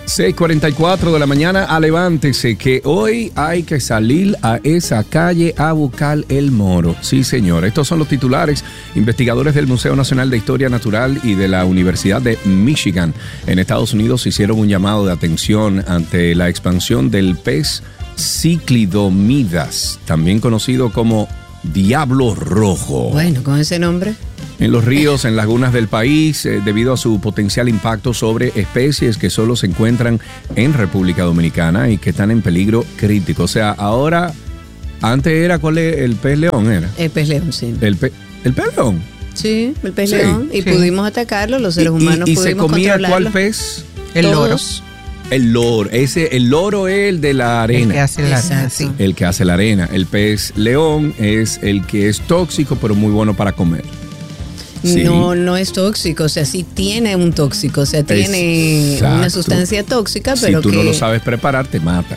6:44 de la mañana, levántese que hoy hay que salir a esa calle a buscar el moro. Sí, señor. Estos son los titulares. Investigadores del Museo Nacional de Historia Natural y de la Universidad de Michigan en Estados Unidos hicieron un llamado de atención ante la expansión del pez cíclido Midas, también conocido como diablo rojo. Bueno, con ese nombre. En los ríos, en lagunas del país, debido a su potencial impacto sobre especies que solo se encuentran en República Dominicana y que están en peligro crítico. O sea, ahora, antes era, ¿cuál es? ¿El pez león era? El pez león, sí. ¿El pez león? Sí, el pez león. Y pudimos atacarlo, los seres humanos ¿Y pudimos se comía controlarlo. cuál pez? El loro. El loro. El loro es el de la arena. El que hace la arena, sí. El que hace la arena. El pez león es el que es tóxico, pero muy bueno para comer. Sí. No es tóxico, o sea, sí tiene un tóxico, o sea, tiene una sustancia tóxica, pero si tú que no lo sabes preparar, te mata.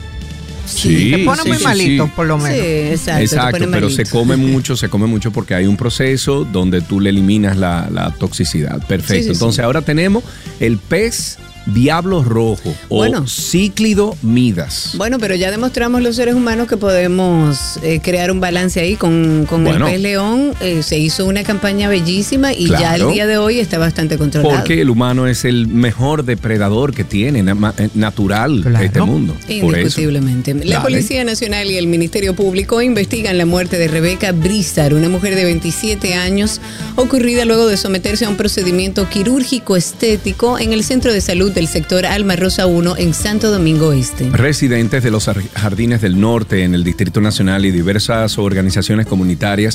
Sí, te pone muy malito, por lo menos. Sí, exacto, pero se come mucho porque hay un proceso donde tú le eliminas la toxicidad. Perfecto. Entonces ahora tenemos el pez diablo rojo o cíclido Midas. Bueno, pero ya demostramos los seres humanos que podemos crear un balance ahí con el pez león. Se hizo una campaña bellísima y ya el día de hoy está bastante controlado. Porque el humano es el mejor depredador que tiene natural este mundo. Indiscutiblemente. La Policía Nacional y el Ministerio Público investigan la muerte de Rebeca Brizar, una mujer de 27 años, ocurrida luego de someterse a un procedimiento quirúrgico estético en el Centro de Salud del sector Alma Rosa 1 en Santo Domingo Este. Residentes de los Jardines del Norte en el Distrito Nacional y diversas organizaciones comunitarias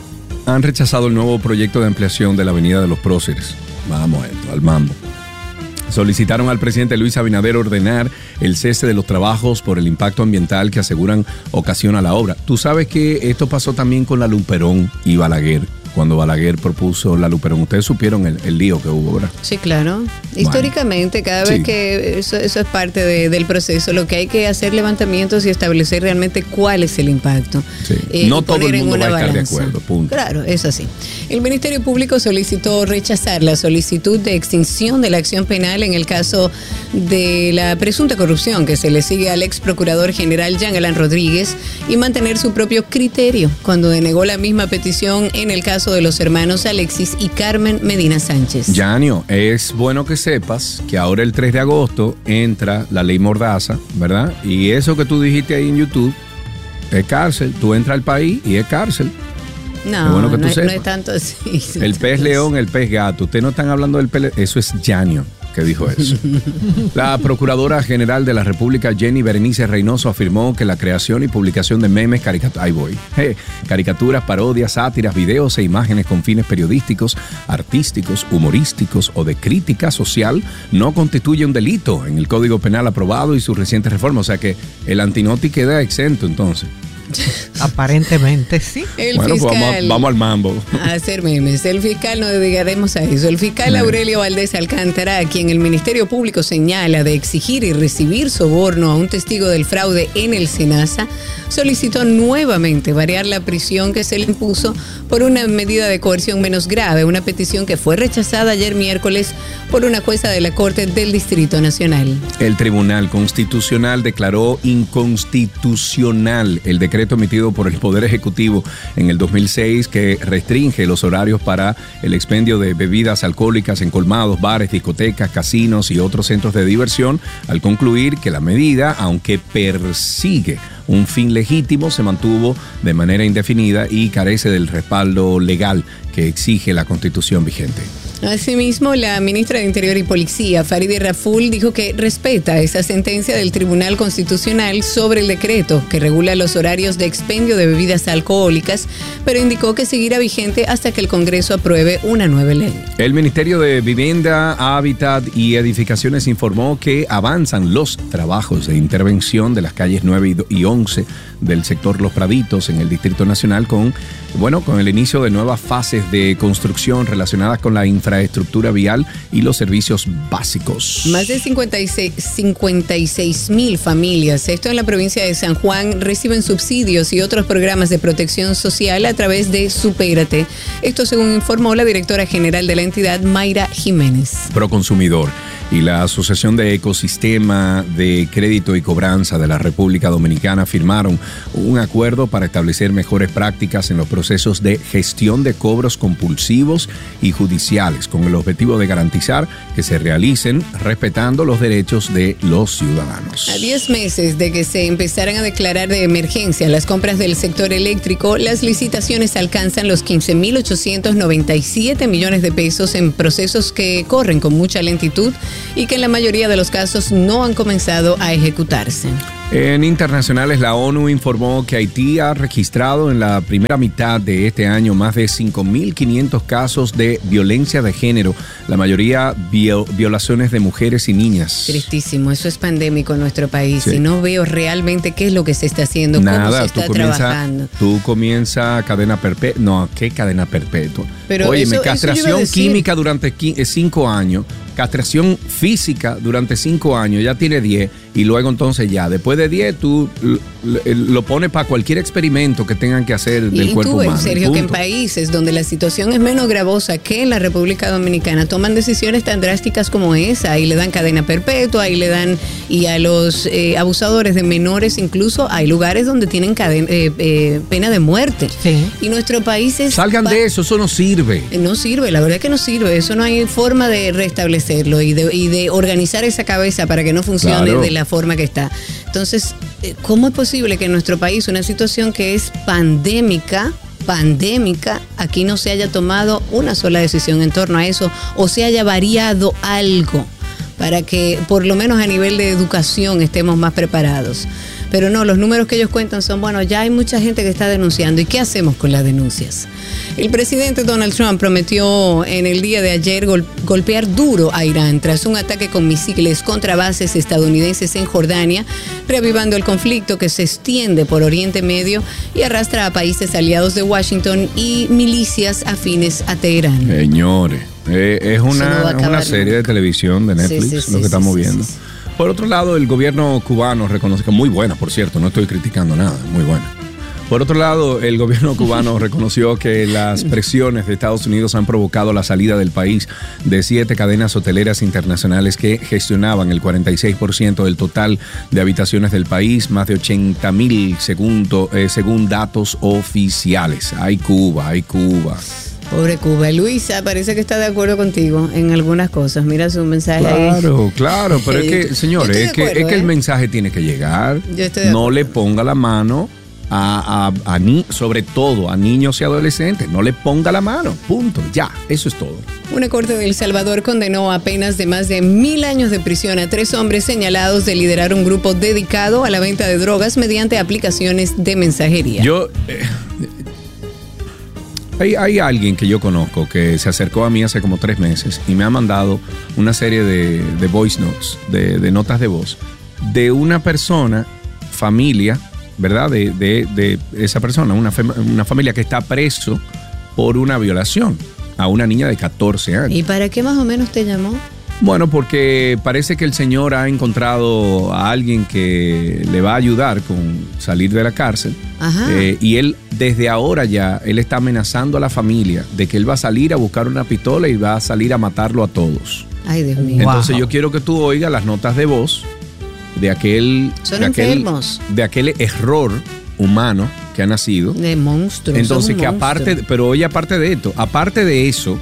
han rechazado el nuevo proyecto de ampliación de la Avenida de los Próceres. Vamos a esto, al mambo. Solicitaron al presidente Luis Abinader ordenar el cese de los trabajos por el impacto ambiental que aseguran ocasiona la obra. Tú sabes que esto pasó también con la Luperón y Balaguer. Cuando Balaguer propuso la Luperón, ustedes supieron el lío que hubo, ¿verdad? Sí, claro. Históricamente, cada vez que eso es parte del proceso, lo que hay que hacer levantamientos y establecer realmente cuál es el impacto. Sí. No todo el mundo va a estar de acuerdo, punto. Claro, es así. El Ministerio Público solicitó rechazar la solicitud de extinción de la acción penal en el caso de la presunta corrupción que se le sigue al ex procurador general Jean Alain Rodríguez y mantener su propio criterio cuando denegó la misma petición en el caso de los hermanos Alexis y Carmen Medina Sánchez. Yanio, es bueno que sepas que ahora el 3 de agosto entra la ley Mordaza, ¿verdad? Y eso que tú dijiste ahí en YouTube es cárcel. Tú entras al país y es cárcel. No, bueno que no es tanto así. El pez león, el pez gato. Ustedes no están hablando del pez. Eso es Yanio que dijo eso. La Procuradora General de la República, Jenny Berenice Reynoso, afirmó que la creación y publicación de memes, caricaturas, parodias, sátiras, videos e imágenes con fines periodísticos, artísticos, humorísticos o de crítica social no constituye un delito en el Código Penal aprobado y su reciente reforma. O sea que el antinoti queda exento entonces. Aparentemente sí. Bueno, fiscal, pues vamos al mambo. A hacer memes. El fiscal, no dedicaremos a eso. El fiscal Aurelio Valdés Alcántara, a quien el Ministerio Público señala de exigir y recibir soborno a un testigo del fraude en el SENASA, solicitó nuevamente variar la prisión que se le impuso por una medida de coerción menos grave, una petición que fue rechazada ayer miércoles por una jueza de la Corte del Distrito Nacional. El Tribunal Constitucional declaró inconstitucional el decreto emitido por el Poder Ejecutivo en el 2006 que restringe los horarios para el expendio de bebidas alcohólicas en colmados, bares, discotecas, casinos y otros centros de diversión, al concluir que la medida, aunque persigue un fin legítimo, se mantuvo de manera indefinida y carece del respaldo legal que exige la Constitución vigente. Asimismo, la ministra de Interior y Policía, Farideh Raful, dijo que respeta esa sentencia del Tribunal Constitucional sobre el decreto que regula los horarios de expendio de bebidas alcohólicas, pero indicó que seguirá vigente hasta que el Congreso apruebe una nueva ley. El Ministerio de Vivienda, Hábitat y Edificaciones informó que avanzan los trabajos de intervención de las calles 9 y 11 del sector Los Praditos en el Distrito Nacional con el inicio de nuevas fases de construcción relacionadas con la infraestructura infraestructura vial y los servicios básicos. Más de 56,000 familias, esto en la provincia de San Juan, reciben subsidios y otros programas de protección social a través de Supérate. Esto según informó la directora general de la entidad, Mayra Jiménez. Proconsumidor y la Asociación de Ecosistema de Crédito y Cobranza de la República Dominicana firmaron un acuerdo para establecer mejores prácticas en los procesos de gestión de cobros compulsivos y judiciales, con el objetivo de garantizar que se realicen respetando los derechos de los ciudadanos. A 10 meses de que se empezaran a declarar de emergencia las compras del sector eléctrico, las licitaciones alcanzan los 15.897 millones de pesos en procesos que corren con mucha lentitud y que en la mayoría de los casos no han comenzado a ejecutarse. En internacionales, la ONU informó que Haití ha registrado en la primera mitad de este año más de 5.500 casos de violencia de género, la mayoría violaciones de mujeres y niñas. Tristísimo, eso es pandémico en nuestro país, Sí. y no veo realmente qué es lo que se está haciendo, cómo se está trabajando. Tú comienzas cadena perpetua. No, ¿qué cadena perpetua? Pero Óyeme, eso yo iba a castración decir. química durante 5 años, castración física durante 5 años, ya tiene 10, y luego entonces ya, después de 10, tú lo pones para cualquier experimento que tengan que hacer del cuerpo tú ves, humano. Sergio, que en punto. países donde la situación es menos gravosa que en la República Dominicana, toman decisiones tan drásticas como esa, y le dan cadena perpetua, y le dan, y a los abusadores de menores incluso hay lugares donde tienen pena de muerte. Sí. Y nuestro país es... Salgan de eso no sirve. No sirve, la verdad que no sirve. Eso no hay forma de restablecerlo y de organizar esa cabeza para que no funcione Claro. de la forma que está. Entonces, ¿cómo es posible que en nuestro país una situación que es pandémica, aquí no se haya tomado una sola decisión en torno a eso o se haya variado algo para que por lo menos a nivel de educación estemos más preparados? Pero no, los números que ellos cuentan son, bueno, ya hay mucha gente que está denunciando. ¿Y qué hacemos con las denuncias? El presidente Donald Trump prometió en el día de ayer golpear duro a Irán tras un ataque con misiles contra bases estadounidenses en Jordania, reavivando el conflicto que se extiende por Oriente Medio y arrastra a países aliados de Washington y milicias afines a Teherán. Señores, es Eso no va a acabar una serie de nunca. televisión de Netflix, Sí, lo que estamos sí, viendo. sí. Por otro lado, el gobierno cubano reconoce que muy buena, por cierto, no estoy criticando nada, muy buena. Por otro lado, el gobierno cubano reconoció que las presiones de Estados Unidos han provocado la salida del país de 7 cadenas hoteleras internacionales que gestionaban el 46% del total de habitaciones del país, más de 80,000 según datos oficiales. Ay, Cuba. Pobre Cuba. Luisa parece que está de acuerdo contigo en algunas cosas. Mira su mensaje ahí. Claro, pero es que, señores, Yo es estoy de acuerdo, que el mensaje tiene que llegar. Yo estoy de No acuerdo. le ponga la mano sobre todo a niños y adolescentes. No le ponga la mano. Punto. Ya, eso es todo. Una corte de El Salvador condenó a penas de más de 1,000 años de prisión a 3 hombres señalados de liderar un grupo dedicado a la venta de drogas mediante aplicaciones de mensajería. Hay alguien que yo conozco que se acercó a mí hace como 3 meses y me ha mandado una serie de voice notes, de notas de voz, de una persona, familia, ¿verdad? De esa persona, una familia que está preso por una violación a una niña de 14 años. ¿Y para qué más o menos te llamó? Bueno, porque parece que el señor ha encontrado a alguien que le va a ayudar con salir de la cárcel. Ajá. Y él, desde ahora ya, él está amenazando a la familia de que él va a salir a buscar una pistola y va a salir a matarlo a todos. Ay, Dios mío. Entonces Wow. yo quiero que tú oigas las notas de voz de aquel, Son enfermos. de aquel error humano que ha nacido. De monstruos. Entonces, son que monstruos. aparte, pero oye, aparte de eso,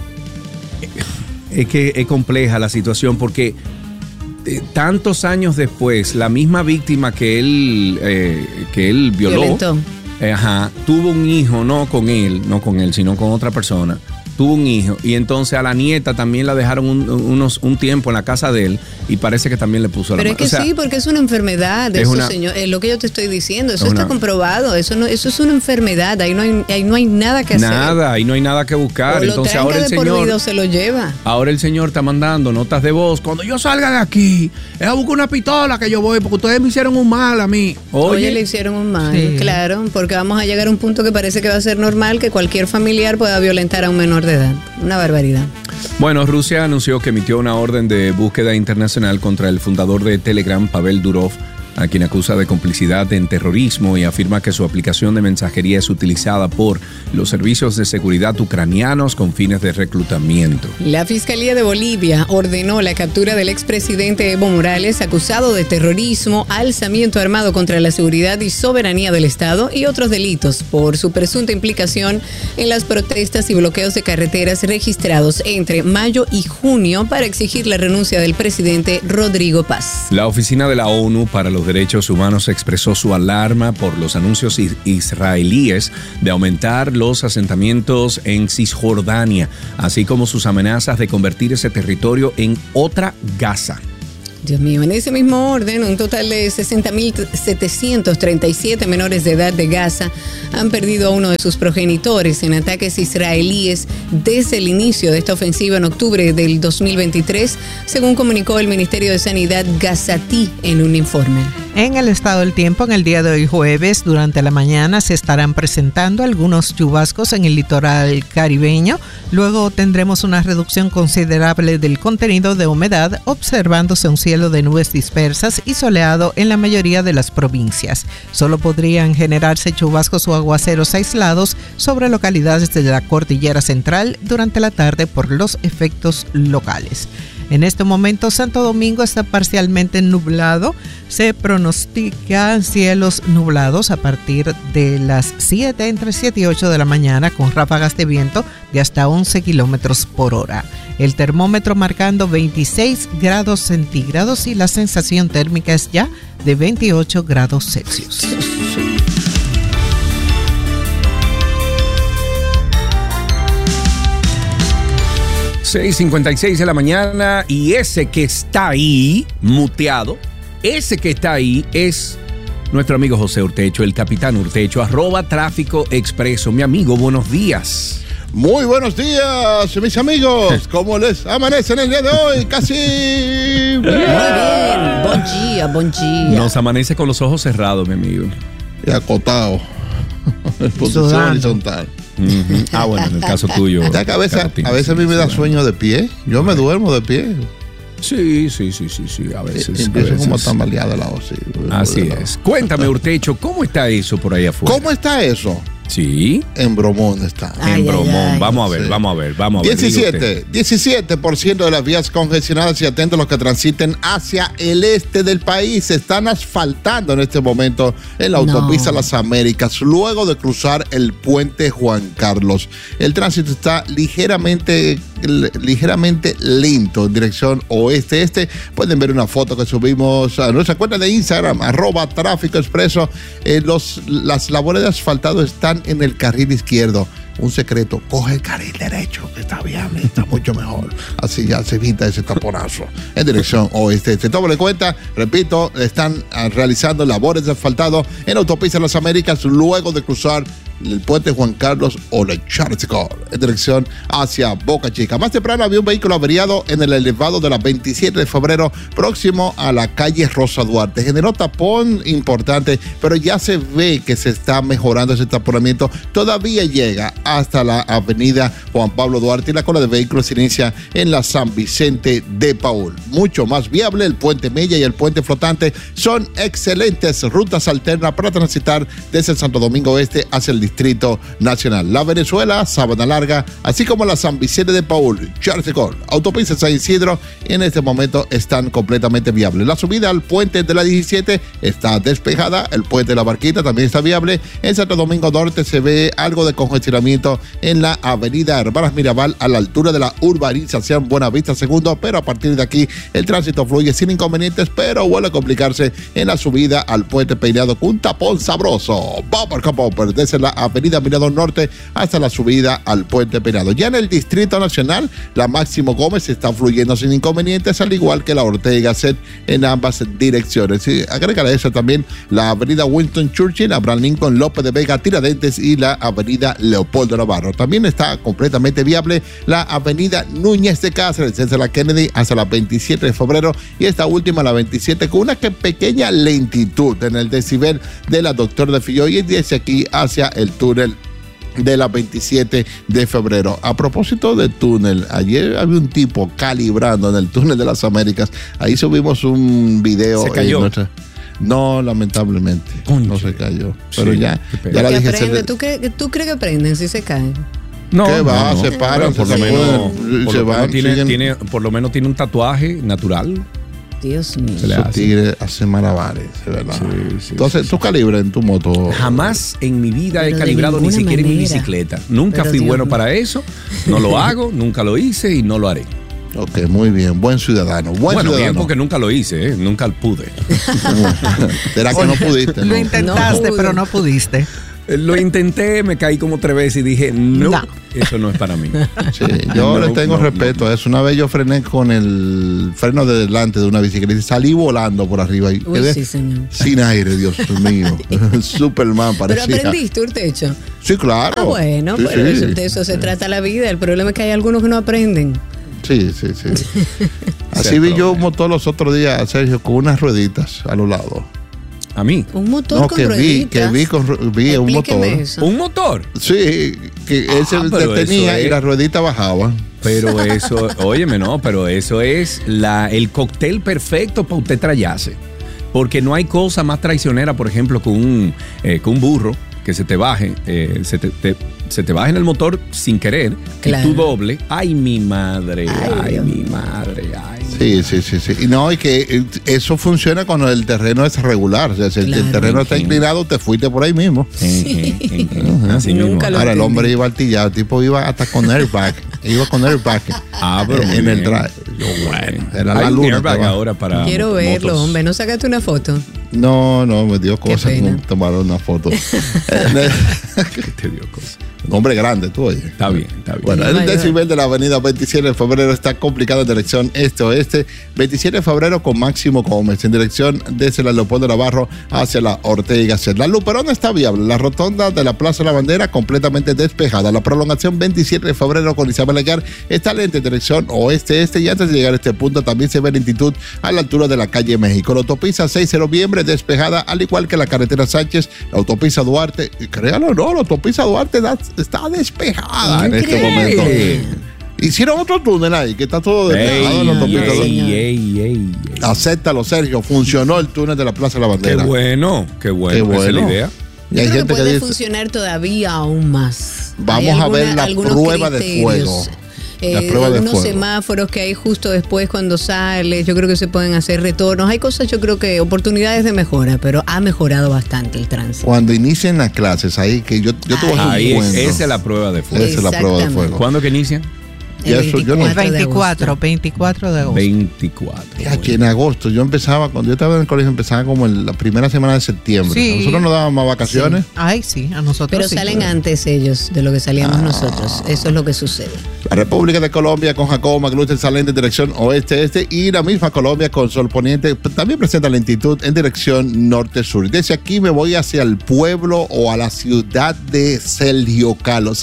es que es compleja la situación porque tantos años después, la misma víctima que él violó, Violentó. Tuvo un hijo, no con él, sino con otra persona. Tuvo un hijo y entonces a la nieta también la dejaron un tiempo en la casa de él y parece que también le puso la Pero mano. es que sí, porque es una enfermedad, es eso, una- señor, es lo que yo te estoy diciendo, eso es está una- comprobado, eso es una enfermedad, ahí no hay nada que hacer. Nada, y no hay nada que buscar. O lo Entonces tranca ahora el de por señor... vida o se lo lleva. Ahora el señor está mandando notas de voz. Cuando yo salga de aquí, es a buscar una pistola que yo voy, porque ustedes me hicieron un mal a mí. Oye, le hicieron un mal, Sí. claro, porque vamos a llegar a un punto que parece que va a ser normal que cualquier familiar pueda violentar a un menor de edad. Una barbaridad. Bueno, Rusia anunció que emitió una orden de búsqueda internacional contra el fundador de Telegram, Pavel Durov, a quien acusa de complicidad en terrorismo y afirma que su aplicación de mensajería es utilizada por los servicios de seguridad ucranianos con fines de reclutamiento. La Fiscalía de Bolivia ordenó la captura del expresidente Evo Morales, acusado de terrorismo, alzamiento armado contra la seguridad y soberanía del Estado y otros delitos por su presunta implicación en las protestas y bloqueos de carreteras registrados entre mayo y junio para exigir la renuncia del presidente Rodrigo Paz. La Oficina de la ONU para los Derechos Humanos expresó su alarma por los anuncios israelíes de aumentar los asentamientos en Cisjordania, así como sus amenazas de convertir ese territorio en otra Gaza. Dios mío, en ese mismo orden, un total de 60.737 menores de edad de Gaza han perdido a uno de sus progenitores en ataques israelíes desde el inicio de esta ofensiva en octubre del 2023, según comunicó el Ministerio de Sanidad gazatí en un informe. En el estado del tiempo, en el día de hoy jueves, durante la mañana se estarán presentando algunos chubascos en el litoral caribeño. Luego tendremos una reducción considerable del contenido de humedad, observándose un cielo de nubes dispersas y soleado en la mayoría de las provincias. Solo podrían generarse chubascos o aguaceros aislados sobre localidades de la cordillera central durante la tarde por los efectos locales. En este momento, Santo Domingo está parcialmente nublado. Se pronostican cielos nublados a partir de las 7, entre 7 y 8 de la mañana, con ráfagas de viento de hasta 11 kilómetros por hora. El termómetro marcando 26 grados centígrados y la sensación térmica es ya de 28 grados Celsius. 6:56 de la mañana y ese que está ahí, muteado, ese que está ahí es nuestro amigo José Urtecho, el capitán Urtecho, @Tráfico Expreso. Mi amigo, buenos días. Muy buenos días, mis amigos. ¿Cómo les amanece en el día de hoy? Casi bien. Muy bien. Buen día. Nos amanece con los ojos cerrados, mi amigo. Y acotado. En posición horizontal. Bueno, en el caso tuyo. A veces a mí me da sueño de pie. Yo me duermo de pie. Sí, a veces. Empiezo como tambaleada la voz. Así es. Cuéntame, Urtecho, ¿cómo está eso por ahí afuera? ¿Cómo está eso? Sí. En Bromón está. En Bromón. Vamos a ver. 17% de las vías congestionadas y atentos a los que transiten hacia el este del país. Se están asfaltando en este momento en la autopista Las Américas, luego de cruzar el puente Juan Carlos. El tránsito está ligeramente lento en dirección oeste-este. Pueden ver una foto que subimos a nuestra cuenta de Instagram, @Tráfico Expreso. Las labores de asfaltado están en el carril izquierdo. Un secreto, coge el carril derecho, que está viable, está mucho mejor. Así ya se evita ese taponazo en dirección oeste. Tómalo en cuenta, repito, están realizando labores de asfaltado en autopista Las Américas luego de cruzar el puente Juan Carlos o la Charles de Gaulle en dirección hacia Boca Chica. Más temprano había un vehículo averiado en el elevado de la 27 de febrero próximo a la calle Rosa Duarte. Generó tapón importante, pero ya se ve que se está mejorando ese taponamiento. Todavía llega hasta la avenida Juan Pablo Duarte y la cola de vehículos se inicia en la San Vicente de Paúl. Mucho más viable, el puente Mella y el puente flotante son excelentes rutas alternas para transitar desde el Santo Domingo Este hacia el Distrito Nacional. La Venezuela, Sabana Larga, así como la San Vicente de Paúl, Charles de Gaulle, autopista San Isidro, en este momento están completamente viables. La subida al puente de la 17 está despejada, el puente de la Barquita también está viable. En Santo Domingo Norte se ve algo de congestionamiento en la avenida Hermanas Mirabal a la altura de la urbanización Buenavista Segundo, pero a partir de aquí el tránsito fluye sin inconvenientes, pero vuelve a complicarse en la subida al puente Peinado con un tapón sabroso. Bumper desde la avenida Mirador Norte hasta la subida al puente Peinado. Ya en el Distrito Nacional, la Máximo Gómez está fluyendo sin inconvenientes, al igual que la Ortega Set en ambas direcciones. Y agrégale a eso también la avenida Winston Churchill, Abraham Lincoln, López de Vega, Tiradentes y la avenida Leopoldo Navarro. También está completamente viable la avenida Núñez de Cáceres, desde la Kennedy hasta la 27 de febrero y esta última, la 27, con una pequeña lentitud en el desnivel de la Doctor de Filló y desde aquí hacia el túnel de la 27 de febrero. A propósito de túnel, ayer había un tipo calibrando en el túnel de las Américas. Ahí subimos un video. ¿Se cayó? No, lamentablemente. Conche. No se cayó. Pero Sí, ya ¿Que la dije. aprende? ¿Tú crees que aprenden si se caen? No, ¿Qué va? no. Se paran, Bueno, por lo menos tiene un tatuaje natural. Dios mío. Se le Esos hace. tigres hacen malabares, de verdad. Sí, Entonces, tú calibras en tu moto. Jamás en mi vida Pero he de calibrado ni ninguna siquiera en mi manera. bicicleta. Nunca Pero fui Dios bueno mío. para eso. No lo hago, nunca lo hice y no lo haré. Ok, muy bien. Buen ciudadano. Bueno, bien ciudadano. porque nunca lo hice, nunca pude. ¿Será que no pudiste? Lo No. intentaste, No pude. pero no pudiste. Lo intenté, me caí como 3 veces y dije, no, No. eso no es para mí. Sí, yo le tengo no, respeto a eso. Una vez yo frené con el freno de delante de una bicicleta y salí volando por arriba y Uy, quedé sí, señor. sin aire, Dios mío. Superman Pero parecía. aprendiste, Urtecho. Sí, claro. Ah, bueno, Sí, pero sí. de eso se trata la vida. El problema es que hay algunos que no aprenden. Sí. Así vi yo un motor los otros días, Sergio, con unas rueditas a los lados. A mí. Un motor No, con que rueditas. vi un Explíqueme motor. eso. ¿Un motor? Sí, que él se pero detenía eso y es- la ruedita bajaba. Pero eso, óyeme, no, pero eso es el cóctel perfecto para usted trallarse. Porque no hay cosa más traicionera, por ejemplo, que un burro que se te baje, se te baje en el motor sin querer, Claro. y tú doble. Ay, mi madre, Ay, Dios. mi madre, ay. Sí. Y no, y que eso funciona cuando el terreno es regular. O sea, si el Claro. terreno está inclinado, te fuiste por ahí mismo. Así mismo. Nunca lo Ahora el entendí. hombre iba altillado, el tipo iba hasta con airbag. Iba con airbag Pero muy en el bien. drive. Yo, bueno, era la Hay un luna. airbag que va. ahora para Quiero verlo, motos. hombre. ¿No sacaste una foto? No, me dio Qué cosas pena. como tomar una foto. ¿Qué te dio cosa? Hombre grande, tú oye. Está bien, está bien. Bueno, Sí, el vaya. desnivel de la avenida 27 de febrero está complicado en dirección este-oeste. 27 de febrero con Máximo Gómez en dirección desde la Leopoldo Navarro hacia la Ortega y Gasset. La Luperón está viable. La rotonda de la Plaza de la Bandera completamente despejada. La prolongación 27 de febrero con Isabel Legar está lenta en dirección oeste-este. Y antes de llegar a este punto también se ve lentitud a la altura de la calle México. La autopista 6 de noviembre despejada, al igual que la carretera Sánchez, la autopista Duarte. Y créalo o no, la autopista Duarte está despejada en este Increíble. momento. Hicieron otro túnel ahí, que está todo despejado en la autopista Duarte. ey. Acéptalo, Sergio. Funcionó el túnel de la Plaza de la Qué Bandera. bueno, Qué esa es bueno. la idea. Y hay Yo creo gente que puede dice, funcionar todavía aún más. Vamos Hay a ver la algunos prueba de fuego. La prueba de unos fuego. semáforos que hay justo después cuando sale, yo creo que se pueden hacer retornos. Hay cosas, yo creo que oportunidades de mejora, pero ha mejorado bastante el tránsito. cuando inicien las clases, ahí que yo te voy a hacer Ahí un es, cuento. esa es la prueba de fuego. Esa es la prueba de Exactamente. fuego. ¿Cuándo que inician? Y eso yo no- El 24 24 de agosto. 24. Y aquí en agosto, cuando yo estaba en el colegio, empezaba como en la primera semana de septiembre. Sí. A nosotros nos daban más vacaciones. Ay, sí, a nosotros Pero sí. salen antes ellos de lo que salíamos nosotros. Eso es lo que sucede. La República de Colombia con Jacobo Magluter Salente en dirección oeste-este y la misma Colombia con Sol Poniente también presenta lentitud en dirección norte-sur. Desde aquí me voy hacia el pueblo o a la ciudad de Sergio Carlos.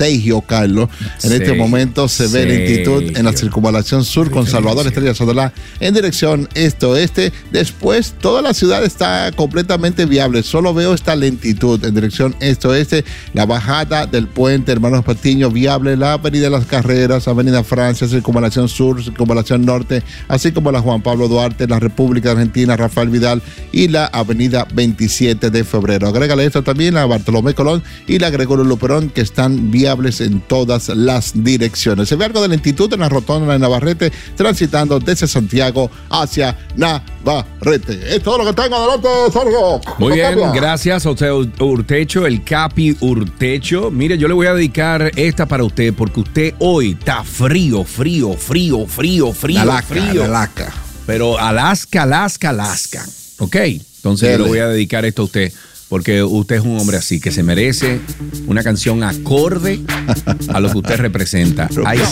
En este Sí. momento se ve lentitud en la circunvalación sur con Salvador Estrella Sodolá en dirección este-oeste. Después toda la ciudad está completamente viable. Solo veo esta lentitud en dirección este-oeste. La bajada del puente Hermanos Patiño viable. La avenida Las Carreras, avenida Francia, circunvalación sur, circunvalación norte, así como la Juan Pablo Duarte, la República Argentina, Rafael Vidal y la avenida 27 de febrero. Agrégale esto también a Bartolomé Colón y la Gregorio Luperón, que están viables en todas las direcciones. Se ve algo de lentitud en la rotonda de Navarrete, transitando desde Santiago hacia Navarrete. Es todo lo que tengo. Adelante, Sergio. Muy bien, Copia. gracias, José Urtecho, el Capi Urtecho. Mire, yo le voy a dedicar esta para usted porque usted hoy está frío. Alaska. Pero Alaska. Ok, entonces yo Dele. le voy a dedicar esto a usted porque usted es un hombre así que se merece una canción acorde a lo que usted representa. Ay,